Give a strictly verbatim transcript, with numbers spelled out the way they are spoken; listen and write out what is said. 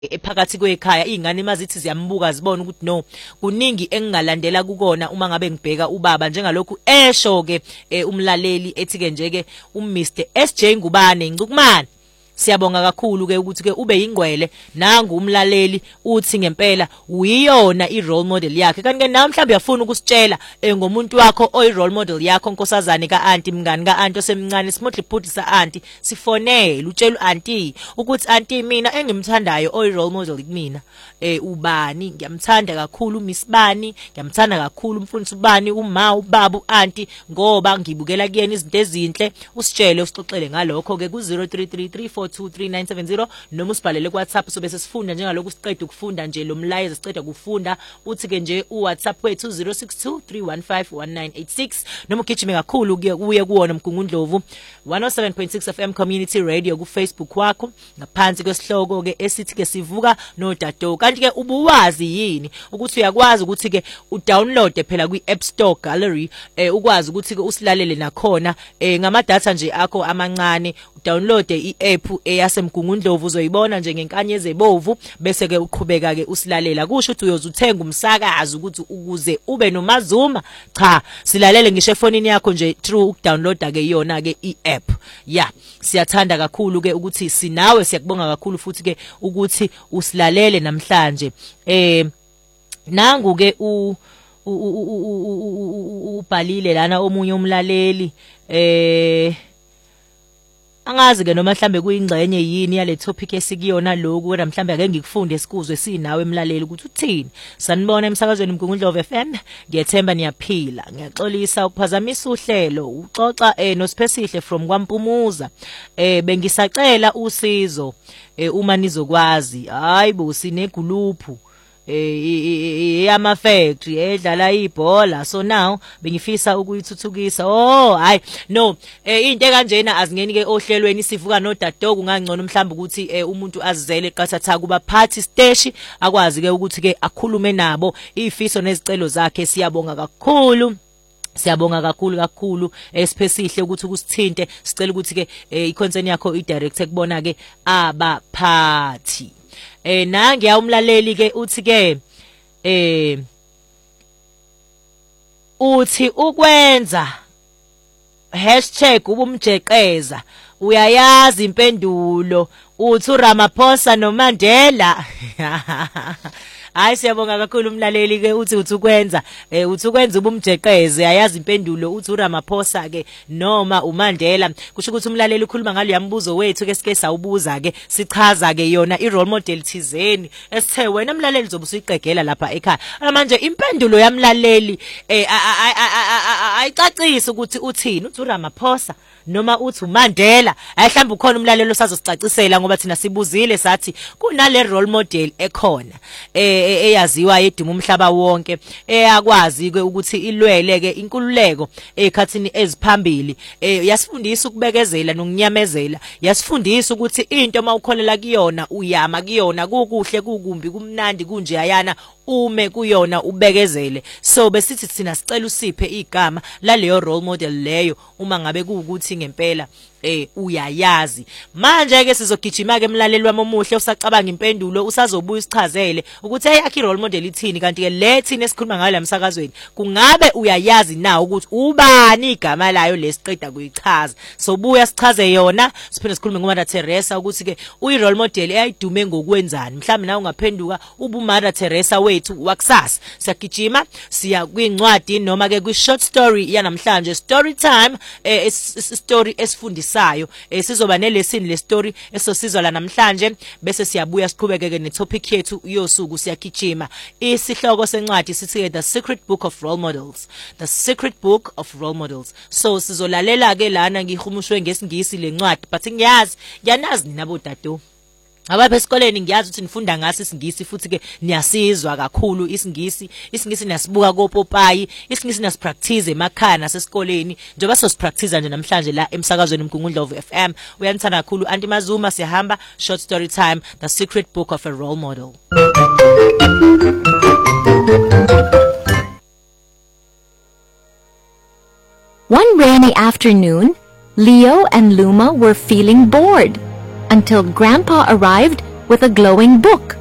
ephakathi kwekhaya izingane mazithi ziyambuka zibona ukuthi no kuningi engingalandela kukona uma ngabe ngibheka ubaba njengalokhu esho ke umlaleli ethi ke nje ke uMr S J Ngubane Ngcukumane. Siyabonga kakhulu ke ukuthi ke ube yingcwele nangu umlaleli uthi ngempela uyiyona i-role model yakhe kanti ke nawe mhlawumbe uyafuna ukusitshela ngomuntu wakho oyi-role model yakho nkosazane ka-aunty mngani ka-aunty osemncane smoothly phuthisa aunty sifonele utshela u-aunty ukuthi aunty mina engimthandayo oyi-role model kumina eh ubani ngiyamthanda kakhulu Miss Bani ngiyamthanda kakhulu umfundisi ubani uma ubaba u-aunty ngoba ngibukela kuyena izinto ezinhle usitshele usixoxele ngalokho ke ku zero three three three four two three nine seven zero noma usibhalele ku WhatsApp sobe sesifunda njengalokho siqeda ukufunda nje lo mlayezo siqeda kufunda uthi ke nje u WhatsApp kwethu zero six two three one five one nine eight six noma ugijime kakhulu kuye kuye kuwona Mgungundlovu one oh seven point six F M Community Radio ku Facebook wakho ngaphansi kwesihloko ke esithi ke sivuka no Dato kanti ke ubuwazi yini ukuthi uyakwazi ukuthi ke udownload phela kwi App Store Gallery eh ukwazi ukuthi ke usilalele nakhona eh ngama data nje akho amancane udownload i-app eyasemgungundlovu uzoyibona nje ngenkanyezi ebovu bese ke uqhubeka ke usilalela kusho ukuthi uyozuthenga umsakazi ukuthi ukuze ube nomazuma cha silalele ngisho efonini yakho nje through ukudownloada ke yona ke i-app ya siyathanda kakhulu ke ukuthi sinawe siyakubonga kakhulu futhi ke ukuthi usilalele namhlanje eh nangu ke u ubhalile lana omunye umlaleli eh angazi ke noma mhlambe kuyingxenye yini yale topic esikuyona lokho kodwa mhlambe ake ngikufunde sikuzwe sinawe emlaleli ukuthi uthini sanibona emsakazweni Mgungundlovu F M ngiyethemba niyaphila ngiyaxolisa ukuphazamisa uhlelo uxoxa eh noSiphesihle from kwaMpumuza eh bengisacela usizo eh uma nizokwazi hayibo sineguluphu eh ama factory edlala ibhola so now bengifisa ukuyithuthukisa oh hayi no eh into kanjena azingeni ke ohlelweni sivuka no Dato kungangcono mhlawumbe ukuthi eh umuntu azizele qathatha kuba party stage akwazi ke ukuthi ke akhulume nabo ifiso nezicelo zakhe siyabonga kakhulu Siyabonga kakhulu kakhulu esiphesihle ukuthi ukusithinte sicela ukuthi ke i-concern yakho i-direct kubona ke abaphathi eh nangi ya umlaleli ke uthi ke eh uthi ukwenza hashtag ubumjeqeza uyayazi impendulo uthi uRamaphosa noMandela hayi siyabonga kakhulu umlaleli ke uthi uthi ukwenza eh uthi ukwenza ubumjeqeze ayazi impendulo uthi uRamaphosa ke noma uMandela kusho ukuthi umlaleli ukhuluma ngalo yambuzo wethu ke sike sawubuza ke sichaza ke yona i-role model thizeni esithe wena umlaleli uzobe usiqegela lapha ekhaya manje impendulo yamlaleli eh ayicacisa ukuthi uthini uthi uRamaphosa noma uthi uMandela ayihlambe ukhona umlalelo sazosicacisela ngoba thina sibuzile sathi kunale role model ekhona eh eyaziwa yeduma umhlaba wonke eyakwazi ke ukuthi ilwele ke inkululeko ekhathini eziphambili eh yasifundisa ukubekezela nokunyamezela yasifundisa ukuthi into mawukholela kuyona uyama kuyona kukuhle kukumbi kumnandi kunje ayana ume kuyona ubekezele so besithi thina sicela usiphe igama laleyo role model leyo uma ngabe kuukuthi ngempela eh uyayazi manje ke sizogijima ke emlaleli wami omuhle usacabanga impendulo usazobuya isichazele ukuthi eyakhe role model ithini kanti ke lethini esikhuluma ngayo lamsakazweni kungabe uyayazi na ukuthi ubani igama layo lesiqeda kuyichaza so buya sichaze yona siphinde sikhulume ngoMother Teresa ukuthi ke uyi role model eyayidume ngokwenzani mhlawumbe nawe ungaphenduka ubuMother Teresa wethu wakusasa siyagijima siya kwincwadi noma ke kwi short story yanamhlanje story time eh story esifundisa sayo esizoba nelesson le story esosizwa la namhlanje bese siyabuya siqhubekeke netopic yethu yosuku siyagijima isihloko sencwadi sithi The Secret Book of Role Models The Secret Book of Role Models so sizolalela ke lana ngihumushwe ngesingisi lencwadi but ngiyazi ngiyanazi nabo Dato Abaphe esikoleni ngiyazi ukuthi nifunda ngasi isingisi futhi ke niyasizwa kakhulu isingisi isingisi niyasibuka kopopayi isingisi niyasipractice emakhaya nasesikoleni njengoba sosipractice nje namhlanje la emsakazweni Mgungundlovu F M uyanithanda kakhulu Aunty Mazuma siyahamba short story time The Secret Book of a Role Model One rainy afternoon Leo and Luma were feeling bored until Grandpa arrived with a glowing book.